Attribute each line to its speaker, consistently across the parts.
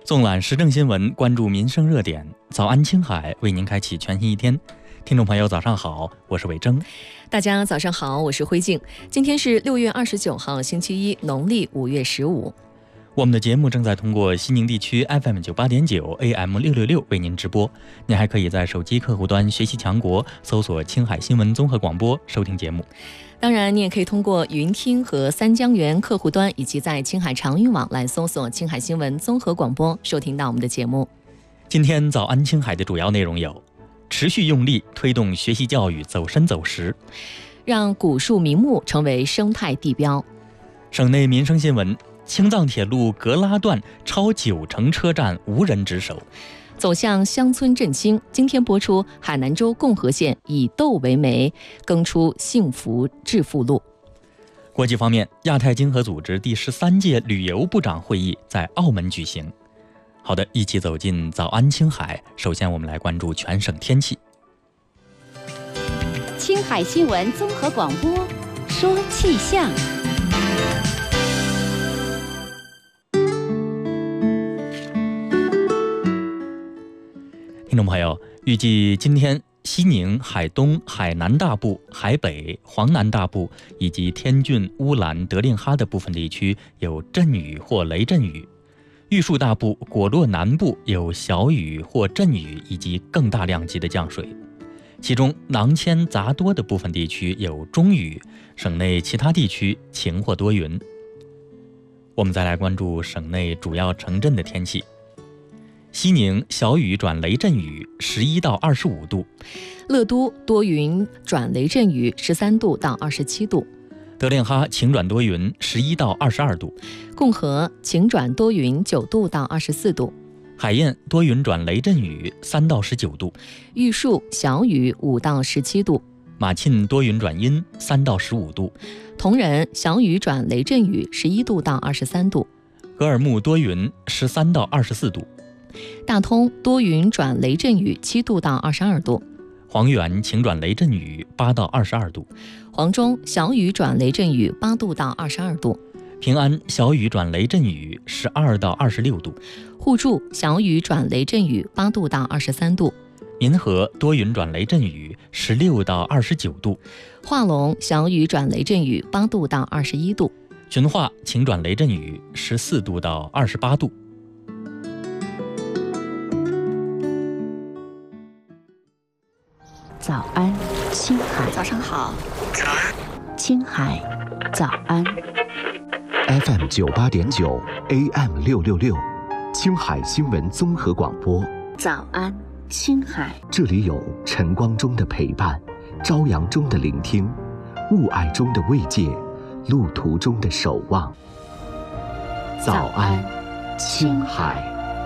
Speaker 1: 纵览时政新闻，关注民生热点。早安青海为您开启全新一天。听众朋友早上好，我是伟征。
Speaker 2: 大家早上好，我是辉静。今天是6月29号星期一，农历5月15。
Speaker 1: 我们的节目正在通过西宁地区 FM 98.9 AM 666为您直播。您还可以在手机客户端学习强国搜索青海新闻综合广播收听节目。
Speaker 2: 当然，你也可以通过云听和三江源客户端，以及在青海长运网来搜索青海新闻综合广播，收听到我们的节目。
Speaker 1: 今天早安青海的主要内容有：持续用力推动学习教育走深走实，
Speaker 2: 让古树名木成为生态地标。
Speaker 1: 省内民生新闻：青藏铁路格拉段超90%车站无人值守。
Speaker 2: 走向乡村振兴，今天播出海南州共和县以豆为媒，耕出幸福致富路。
Speaker 1: 国际方面，亚太经合组织第13届旅游部长会议在澳门举行。好的，一起走进早安青海。首先我们来关注全省天气。
Speaker 3: 青海新闻综合广播说气象。
Speaker 1: 听众朋友，预计今天西宁、海东、海南大部、海北、黄南大部以及天峻、乌兰、德令哈的部分地区有阵雨或雷阵雨，玉树大部、果洛南部有小雨或阵雨以及更大量级的降水，其中囊谦、杂多的部分地区有中雨，省内其他地区晴或多云。我们再来关注省内主要城镇的天气。西宁小雨转雷阵雨，11到25度；
Speaker 2: 乐都多云转雷阵雨，13度到27度；
Speaker 1: 德令哈晴转多云，11到22度；
Speaker 2: 共和晴转多云，9度到24度；
Speaker 1: 海晏多云转雷阵雨，3到19度；
Speaker 2: 玉树小雨5到17度；
Speaker 1: 马沁多云转阴，3到15度；
Speaker 2: 铜仁小雨转雷阵雨，11度到23度；
Speaker 1: 格尔木多云，13到24度；
Speaker 2: 大通多云转雷阵雨，7度到22度；
Speaker 1: 黄原晴转雷阵雨，8到22度；
Speaker 2: 黄中小雨转雷阵雨，8度到22度；
Speaker 1: 平安小雨转雷阵雨，12到26度；
Speaker 2: 互助小雨转雷阵雨，8度到23度；
Speaker 1: 民和多云转雷阵雨，16到29度；
Speaker 2: 化龙小雨转雷阵雨，8度到21度；
Speaker 1: 群化晴转雷阵雨，14度到28度。
Speaker 3: 早安，青海。
Speaker 2: 早上好。
Speaker 3: 青海，早安。
Speaker 4: FM 98.9 AM 666，青海新闻综合广播。
Speaker 3: 早安，青海。
Speaker 4: 这里有晨光中的陪伴，朝阳中的聆听，雾霭中的慰藉，路途中的守望。早安，青海。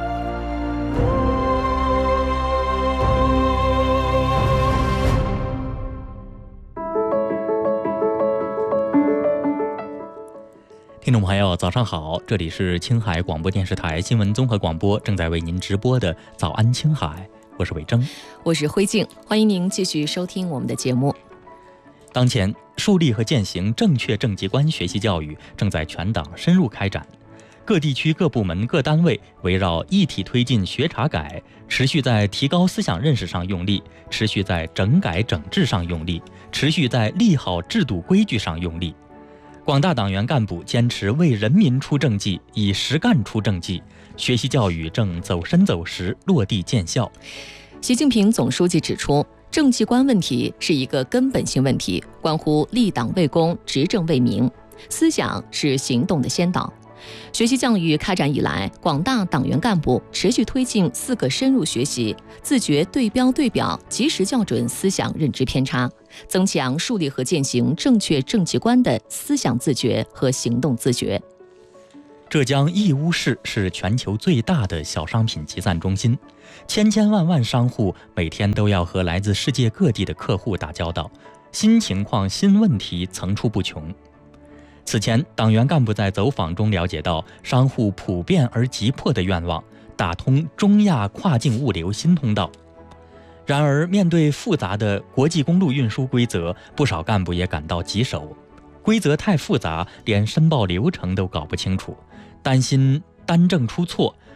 Speaker 1: 听众朋友早上好，这里是青海广播电视台新闻综合广播正在为您直播的早安青海，我是伟征，
Speaker 2: 我是辉静，欢迎您继续收听我们的节目。
Speaker 1: 当前树立和践行正确正极观学习教育正在全党深入开展，各地区各部门各单位围绕一体推进学查改，持续在提高思想认识上用力，持续在整改整治上用力，持续在立好制度规矩上用力。广大党员干部坚持为人民出政绩，以实干出政绩，学习教育正走深走实，落地见效。
Speaker 2: 习近平总书记指出，政绩观问题是一个根本性问题，关乎立党为公、执政为民，思想是行动的先导。学习教育开展以来，广大党员干部持续推进4个深入学习，自觉对标对表，及时校准思想认知偏差，增强树立和践行正确正极观的思想自觉和行动自觉。
Speaker 1: 浙江义乌市是全球最大的小商品集散中心，千千万万商户每天都要和来自世界各地的客户打交道，新情况、新问题层出不穷。此前，党员干部在走访中了解到商户普遍而急迫的愿望，打通中亚跨境物流新通道。然而，面对复杂的国际公路运输规则，不少干部也感到棘手。规则太复杂，连申报流程都搞不清楚，担心单证出错，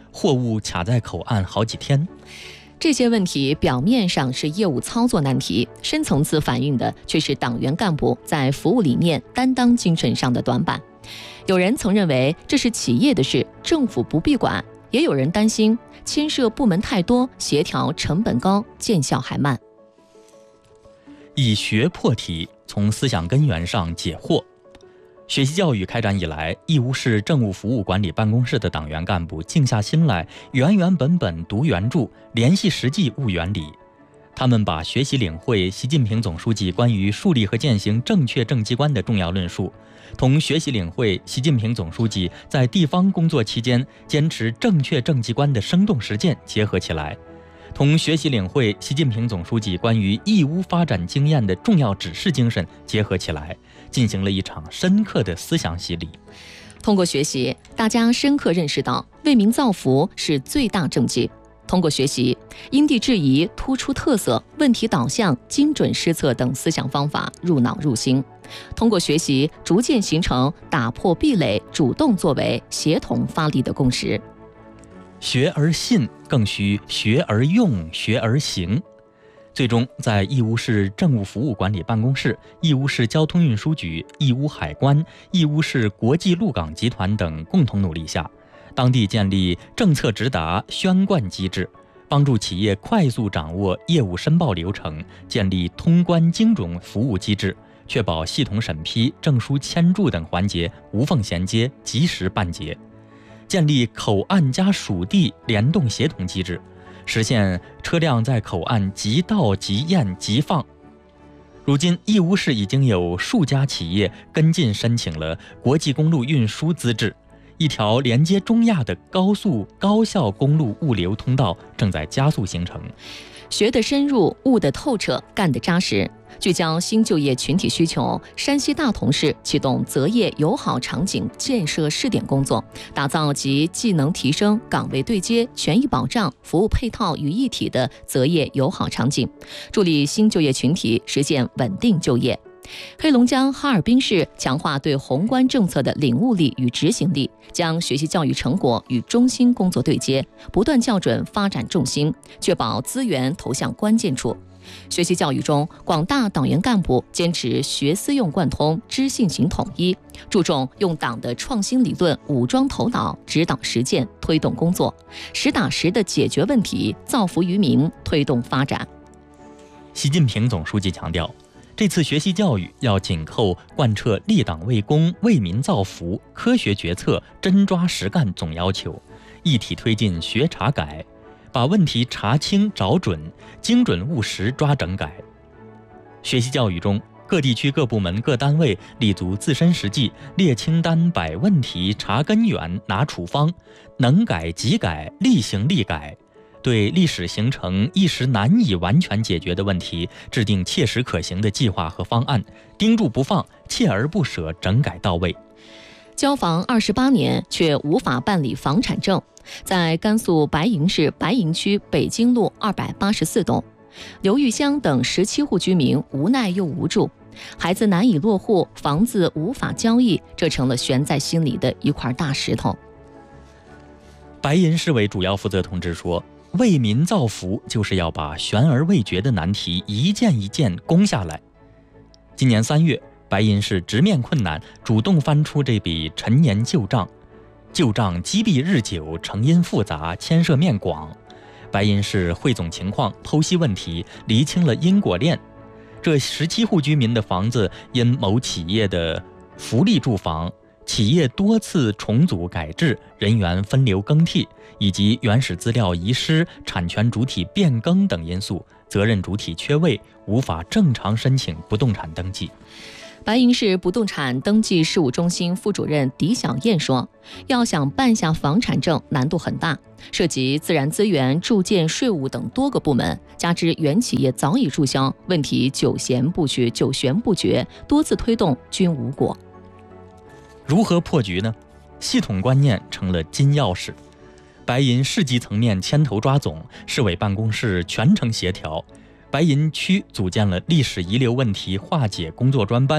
Speaker 1: 货物卡在口岸好几天。
Speaker 2: 这些问题表面上是业务操作难题，深层次反映的却是党员干部在服务理念、担当精神上的短板。有人曾认为这是企业的事，政府不必管，也有人担心牵涉部门太多，协调成本高，见效还慢。
Speaker 1: 以学破题，从思想根源上解惑。学习教育开展以来，义乌市政务服务管理办公室的党员干部静下心来，原原本本读原著，联系实际悟原理。他们把学习领会习近平总书记关于树立和践行正确政绩观的重要论述，同学习领会习近平总书记在地方工作期间坚持正确政绩观的生动实践结合起来，同学习领会习近平总书记关于义乌发展经验的重要指示精神结合起来，进行了一场深刻的思想洗礼。
Speaker 2: 通过学习，大家深刻认识到为民造福是最大政绩。通过学习，因地制宜、突出特色、问题导向、精准施策等思想方法入脑入心。通过学习，逐渐形成打破壁垒、主动作为、协同发力的共识。
Speaker 1: 学而信，更需学而用、学而行。最终，在义乌市政务服务管理办公室、义乌市交通运输局、义乌海关、义乌市国际陆港集团等共同努力下，当地建立政策直达宣贯机制，帮助企业快速掌握业务申报流程，建立通关精准服务机制，确保系统审批、证书签注等环节无缝衔接、及时办结；建立口岸加属地联动协同机制，实现车辆在口岸即到即验即放。如今，义乌市已经有数家企业跟进申请了国际公路运输资质，一条连接中亚的高速高效公路物流通道正在加速形成。
Speaker 2: 学得深入，悟得透彻，干得扎实。聚焦新就业群体需求，山西大同市启动择业友好场景建设试点工作，打造集技能提升、岗位对接、权益保障、服务配套于一体的择业友好场景，助力新就业群体实现稳定就业。黑龙江哈尔滨市强化对宏观政策的领悟力与执行力，将学习教育成果与中心工作对接，不断校准发展重心，确保资源投向关键处。学习教育中，广大党员干部坚持学思用贯通、知信行统一，注重用党的创新理论武装头脑，指导实践，推动工作，实打实地解决问题，造福于民，推动发展。
Speaker 1: 习近平总书记强调，这次学习教育要紧扣贯彻立党为公、为民造福、科学决策、真抓实干总要求，一体推进学查改，把问题查清找准，精准务实抓整改。学习教育中，各地区各部门各单位立足自身实际，列清单摆问题，查根源拿处方，能改即改，立行立改，对历史形成一时难以完全解决的问题，制定切实可行的计划和方案，盯住不放，锲而不舍整改到位。
Speaker 2: 交房28年却无法办理房产证，在甘肃白银市白银区北京路284栋，刘玉香等17户居民无奈又无助，孩子难以落户，房子无法交易，这成了悬在心里的一块大石头。
Speaker 1: 白银市委主要负责同志说，为民造福就是要把悬而未决的难题一件一件攻下来。今年3月，白银市直面困难，主动翻出这笔陈年旧账，旧账积弊日久，成因复杂，牵涉面广。白银市汇总情况，剖析问题，厘清了因果链。这17户居民的房子因某企业的福利住房、企业多次重组改制、人员分流更替，以及原始资料遗失、产权主体变更等因素，责任主体缺位，无法正常申请不动产登记。
Speaker 2: 白银市不动产登记事务中心副主任狄小燕说，要想办下房产证难度很大，涉及自然资源、住建、税务等多个部门，加之原企业早已注销，问题久悬不决，多次推动均无果。
Speaker 1: 如何破局呢？系统观念成了金钥匙。白银市级层面牵头抓总，市委办公室全程协调。白银区组建了历史遗留问题化解工作专班，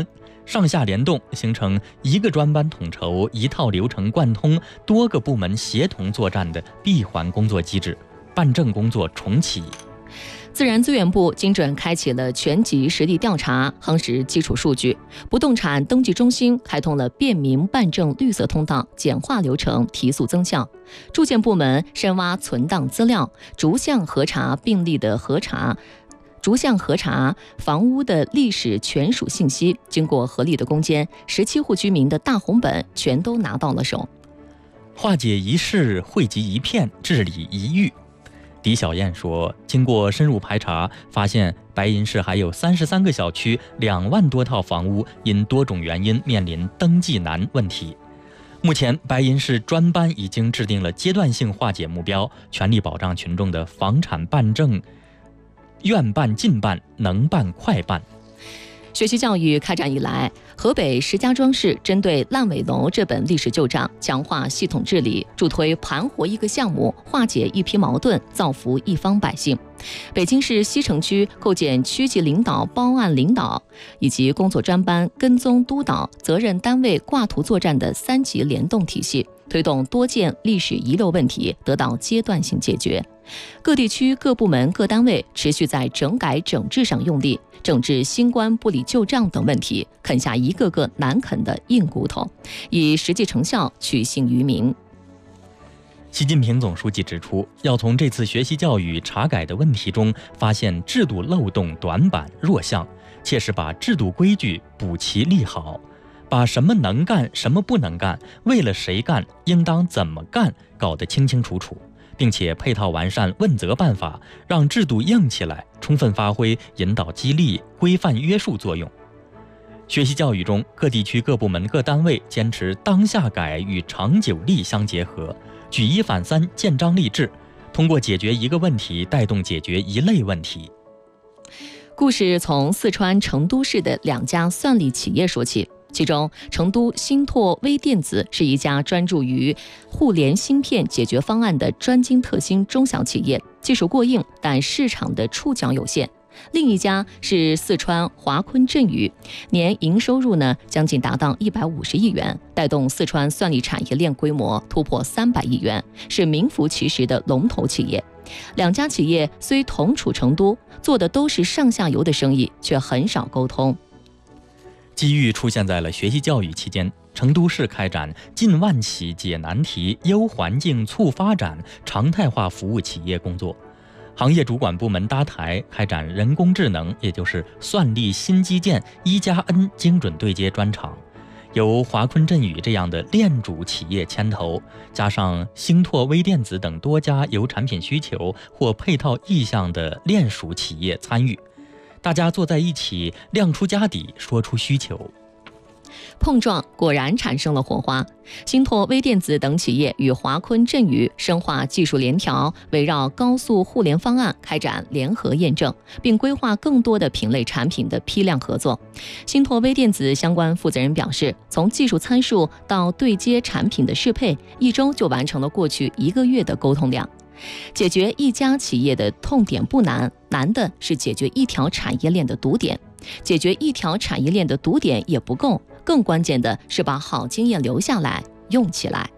Speaker 1: 上下联动，形成一个专班统筹、一套流程贯通、多个部门协同作战的闭环工作机制，办证工作重启。
Speaker 2: 自然资源部精准开启了全级实地调查，夯实基础数据；不动产登记中心开通了便民办证绿色通道，简化流程，提速增效；住建部门深挖存档资料，逐项核查病例的核查。逐项核查房屋的历史权属信息，经过合理的攻坚，17户居民的大红本全都拿到了手。
Speaker 1: 化解一事，汇集一片，治理一域。狄小燕说，经过深入排查，发现白银市还有33个小区2万多套房屋因多种原因面临登记难问题。目前，白银市专班已经制定了阶段性化解目标，全力保障群众的房产办证愿办尽办，能办快办。
Speaker 2: 学习教育开展以来，河北石家庄市针对烂尾楼这本历史旧账，强化系统治理，助推盘活一个项目，化解一批矛盾，造福一方百姓。北京市西城区构建区级领导包案领导以及工作专班跟踪督导责任单位挂图作战的3级联动体系，推动多件历史遗留问题得到阶段性解决。各地区各部门各单位持续在整改整治上用力，整治新官不理旧账等问题，啃下一个个难啃的硬骨头，以实际成效取信于民。
Speaker 1: 习近平总书记指出，要从这次学习教育查改的问题中发现制度漏洞、短板、弱项，切实把制度规矩补齐立好，把什么能干、什么不能干、为了谁干、应当怎么干搞得清清楚楚，并且配套完善问责办法，让制度硬起来，充分发挥引导激励、规范约束作用。学习教育中，各地区各部门各单位坚持当下改与长久力相结合，举一反三，建章立制，通过解决一个问题带动解决一类问题。
Speaker 2: 故事从四川成都市的2家算力企业说起，其中成都新拓微电子是一家专注于互联芯片解决方案的专精特新中小企业，技术过硬，但市场的触角有限。另一家是四川华坤振宇，年营收入将近达到150亿元，带动四川算力产业链规模突破300亿元，是名副其实的龙头企业。2家企业虽同处成都，做的都是上下游的生意，却很少沟通。
Speaker 1: 机遇出现在了学习教育期间，成都市开展近万起解难题、优环境促发展常态化服务企业工作。行业主管部门搭台，开展人工智能，也就是算力新基建1+N 精准对接专场，由华坤振宇这样的链主企业牵头，加上星拓微电子等多家有产品需求或配套意向的链属企业参与，大家坐在一起，亮出家底，说出需求。
Speaker 2: 碰撞果然产生了火花，星拓微电子等企业与华坤振宇深化技术联调，围绕高速互联方案开展联合验证，并规划更多的品类产品的批量合作。星拓微电子相关负责人表示，从技术参数到对接产品的适配，1周就完成了过去1个月的沟通量。解决一家企业的痛点不难，难的是解决一条产业链的堵点。解决一条产业链的堵点也不够，更关键的是把好经验留下来，用起来。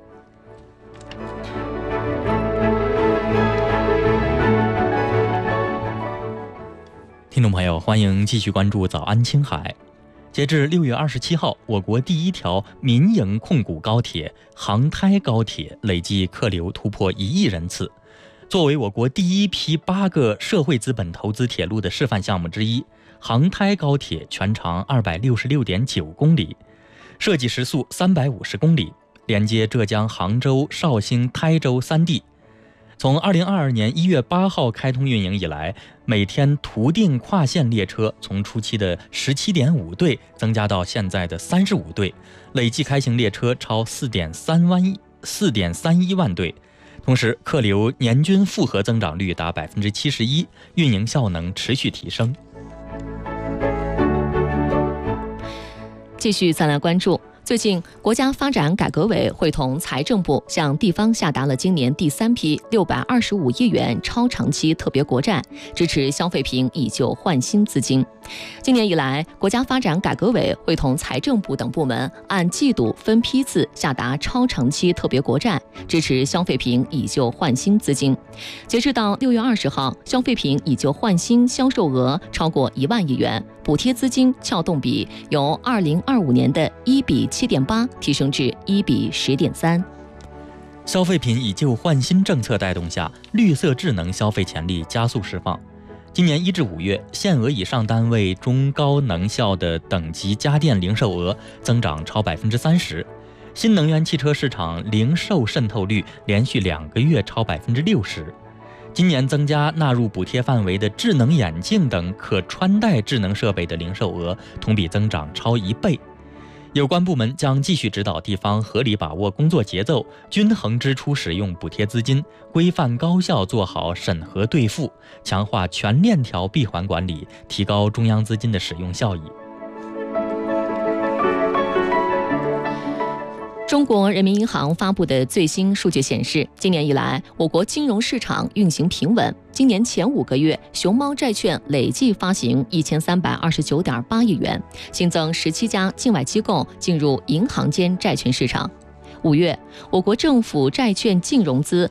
Speaker 1: 听众朋友，欢迎继续关注早安青海。截至6月27号，我国第1条民营控股高铁杭台高铁累计客流突破1亿人次。作为我国第1批8个社会资本投资铁路的示范项目之一，杭台高铁全长266.9公里，设计时速350公里，连接浙江杭州、绍兴、台州3地。从2022年1月8号开通运营以来，每天途定跨线列车从初期的17.5对增加到现在的35对，累计开行列车超4.31万对。同时，客流年均复合增长率达71%，运营效能持续提升。
Speaker 2: 继续再来关注最近，国家发展改革委会同财政部向地方下达了今年第3批625亿元超长期特别国债，支持消费品以旧换新资金。今年以来，国家发展改革委会同财政部等部门按季度分批次下达超长期特别国债，支持消费品以旧换新资金。截至到6月20号，消费品以旧换新销售额超过1万亿元，补贴资金撬动比由2025年的1比7.8提升至1比10.3。
Speaker 1: 消费品以旧换新政策带动下，绿色智能消费潜力加速释放。今年1至5月，限额以上单位中高能效的等级家电零售额增长超30%，新能源汽车市场零售渗透率连续2个月超60%。今年增加纳入补贴范围的智能眼镜等可穿戴智能设备的零售额同比增长超1倍。有关部门将继续指导地方合理把握工作节奏，均衡支出使用补贴资金，规范高效做好审核兑付，强化全链条闭环管理，提高中央资金的使用效益。
Speaker 2: 中国人民银行发布的最新数据显示，今年以来，我国金融市场运行平稳。今年前5个月，熊猫债券累计发行1329.8亿元，新增17家境外机构进入银行间债券市场。5月，我国政府债券净融资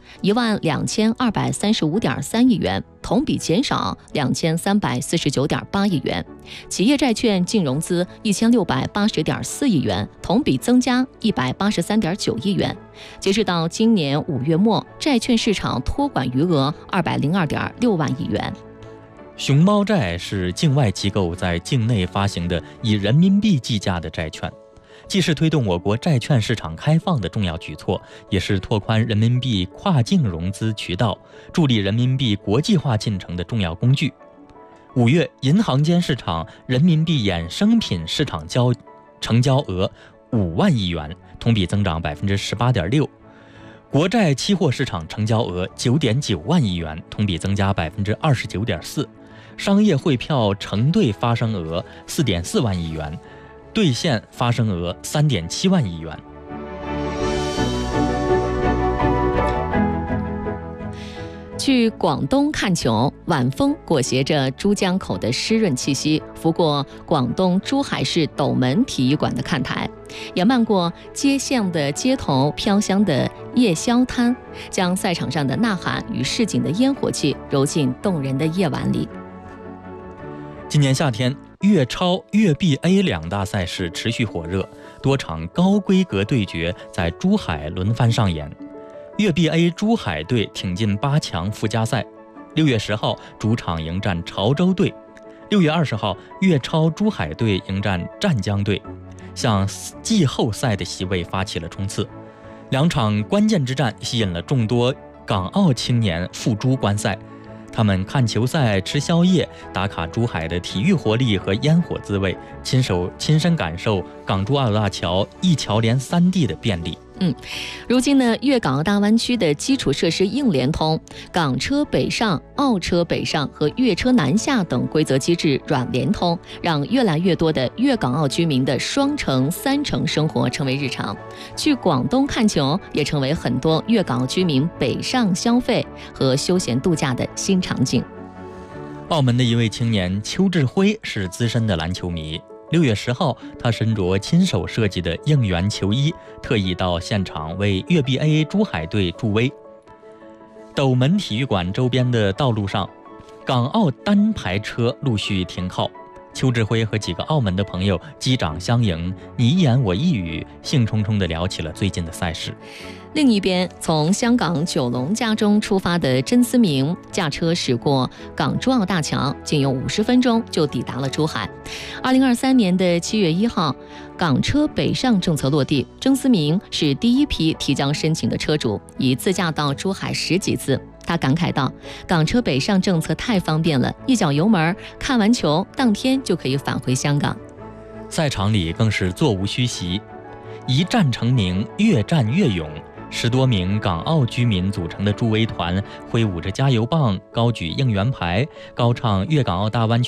Speaker 2: 12235.3亿元，同比减少2349.8亿元；企业债券净融资1680.4亿元，同比增加183.9亿元。截至到今年5月末，债券市场托管余额202.6万亿元。
Speaker 1: 熊猫债是境外机构在境内发行的以人民币计价的债券，既是推动我国债券市场开放的重要举措，也是拓宽人民币跨境融资渠道、助力人民币国际化进程的重要工具。5月，银行间市场人民币衍生品市场成交额5万亿元，同比增长18.6%；国债期货市场成交额9.9万亿元，同比增加29.4%；商业汇票承兑发生额4.4万亿元。兑现发生额3.7万亿元。
Speaker 2: 去广东看球，晚风裹挟着珠江口的湿润气息，拂过广东珠海市斗门体育馆的看台，也漫过街巷的街头飘香的夜宵摊，将赛场上的呐喊与市井的烟火气揉进动人的夜晚里。
Speaker 1: 今年夏天，粤超、粤 BA 2大赛事持续火热，多场高规格对决在珠海轮番上演。粤 BA 珠海队挺进8强附加赛，6月10号主场迎战潮州队；6月20号，粤超珠海队迎战湛江队，向季后赛的席位发起了冲刺。2场关键之战吸引了众多港澳青年赴珠观赛。他们看球赛、吃宵夜，打卡珠海的体育活力和烟火滋味，亲身感受港珠澳大桥一桥连3地的便利。
Speaker 2: 如今呢，粤港澳大湾区的基础设施硬联通，港车北上、澳车北上和粤车南下等规则机制软联通，让越来越多的粤港澳居民的双城、3城生活成为日常。去广东看球也成为很多粤港澳居民北上消费和休闲度假的新场景。
Speaker 1: 澳门的一位青年邱志辉是资深的篮球迷。6月10号，他身着亲手设计的应援球衣，特意到现场为粤 BA 珠海队助威。斗门体育馆周边的道路上，港澳单排车陆续停靠，邱志辉和几个澳门的朋友击掌相迎，你一言我一语，兴冲冲地聊起了最近的赛事。
Speaker 2: 另一边，从香港九龙家中出发的甄思明驾车驶过港珠澳大桥，仅用50分钟就抵达了珠海。2023年的7月1号，港车北上政策落地，甄思明是第一批提交申请的车主，已自驾到珠海10几次。他感慨道：“港车北上政策太方便了，一脚油门，看完球当天就可以返回香港。”
Speaker 1: 赛场里更是座无虚席，一战成名，越战越勇。10多名港澳居民组成的助威团挥舞着加油棒，高举应援牌，高唱粤港澳大湾区